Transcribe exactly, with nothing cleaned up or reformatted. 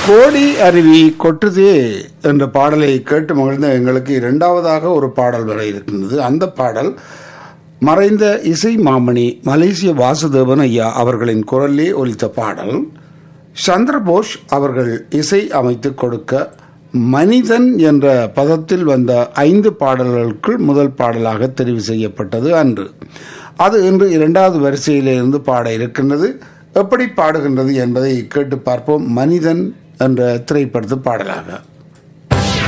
கோடி அருவி கொட்டுதே என்ற பாடலை கேட்டு மகிழ்ந்த எங்களுக்கு இரண்டாவதாக ஒரு பாடல் வர இருக்கின்றது. அந்த பாடல் மறைந்த இசை மாமணி மலேசிய வாசுதேவன் ஐயா அவர்களின் குரலிலே ஒலித்த பாடல். சந்திரபோஸ் அவர்கள் இசை அமைத்து கொடுக்க மனிதன் என்ற பதத்தில் வந்த ஐந்து பாடல்களுக்குள் முதல் பாடலாக தெரிவு செய்யப்பட்டது அன்று. அது இன்று இரண்டாவது வரிசையிலிருந்து பாட இருக்கின்றது. எப்படி பாடுகின்றது என்பதை கேட்டு பார்ப்போம். மனிதன் என்ற திரைப்படத்து பாடலாக.